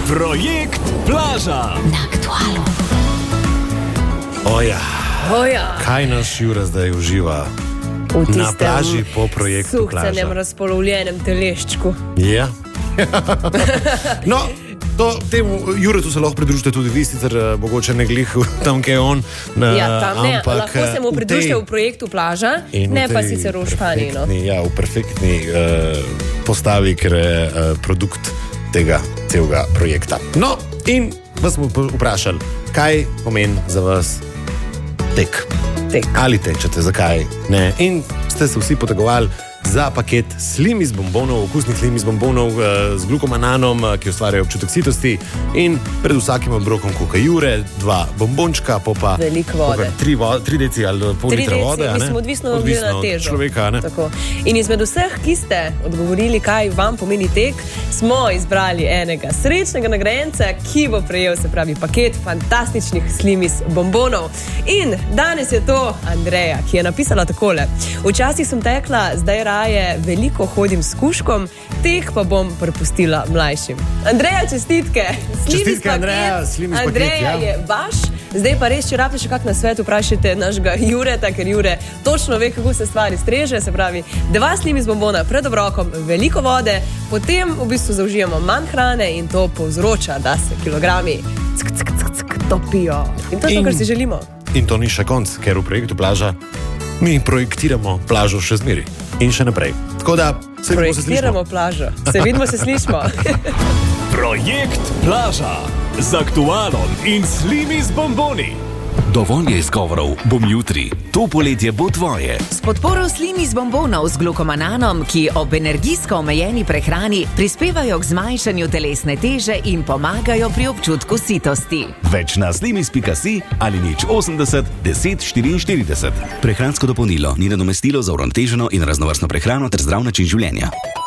Projekt Plaža na Aktualu. Oja. Kaj naš Jure zdaj uživa na plaži po projektu Plaža? V suhcenem razpolovljenem teleščku. Ja. No, temu Juretu se lahko pridružite tudi vi, sicer mogoče ne glih tam, kje je on. Tam ne, lahko se mu pridružite v projektu Plaža, ne pa sicer v Španiji. Ja, v perfektni postavi, ker je produkt tega celega projekta. No, in vas smo vprašali, kaj pomeni za vas tek. Ali tečete, zakaj ne? In ste se vsi potegovali za paket slim iz bombonov, okusnih slim iz bombonov z glukomananom, ki ustvarjajo občutek sitosti, in pred vsakim obrokom kuka Jure, 2 bombončka, pa veliko vode. 3 deci ali pol litra vode. Mislim, odvisno od težo. Človeka, ne? Tako. In izmed vseh, ki ste odgovorili, kaj vam pomeni tek, smo izbrali enega srečnega nagrajenca, ki bo prejel, se pravi, paket fantastičnih slim iz bombonov. In danes je to Andreja, ki je napisala takole: včasih sem tekla, zdaj veliko hodim s kužkom, teh pa bom prepustila mlajšim. Andreja, čestitke! Čestitke, Andreja, slim iz paket. Andreja je vaš. Zdaj pa res, če rabite še kak na svet, vprašajte našega Jureta, ker Jure točno ve, kako se stvari streže. Se pravi, 2 slim iz bombona pred obrokom, veliko vode, potem v bistvu zaužijemo manj hrane in to povzroča, da se kilogrami topijo. In to je to, kar si želimo. In to ni še konc, ker v projektu Plaža mi projektiramo plažo še zmeri. In še naprej. Tako da se vidimo, se slišmo. Projektiramo plažo. Se vidimo, se slišmo. Projekt Plaža z Aktualom in slim iz bomboni. Dovolj je izgovorov, bom jutri. To poletje bo tvoje. S podporo slim iz bombonov z glukomananom, ki ob energijsko omejeni prehrani prispevajo k zmanjšanju telesne teže in pomagajo pri občutku sitosti. Več na slimis.si ali 080 10 44. Prehransko dopolnilo ni nadomestilo za uravnoteženo in raznovrstno prehrano ter zdrav način življenja.